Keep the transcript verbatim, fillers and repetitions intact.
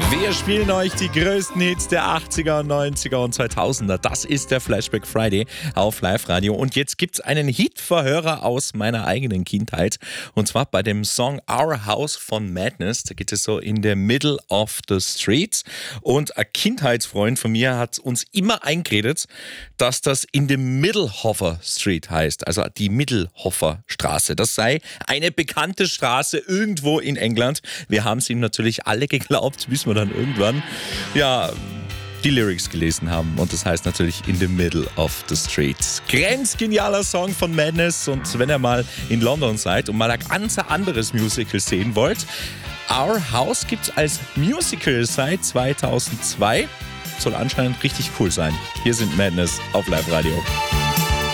Wir spielen euch die größten Hits der achtziger, neunziger und zweitausender. Das ist der Flashback Friday auf Live-Radio. Und jetzt gibt's einen Hitverhörer aus meiner eigenen Kindheit. Und zwar bei dem Song Our House von Madness. Da geht es so in the middle of the streets. Und ein Kindheitsfreund von mir hat uns immer eingeredet, dass das in the Middelhofer Street heißt. Also die Middelhofer Straße. Das sei eine bekannte Straße irgendwo in England. Wir haben es ihm natürlich alle geglaubt, bis wir dann irgendwann ja die Lyrics gelesen haben. Und das heißt natürlich in the middle of the street. Grenzgenialer Song von Madness. Und wenn ihr mal in London seid und mal ein ganz anderes Musical sehen wollt, Our House gibt's als Musical seit zweitausendzwei. Soll anscheinend richtig cool sein. Hier sind Madness auf Live Radio.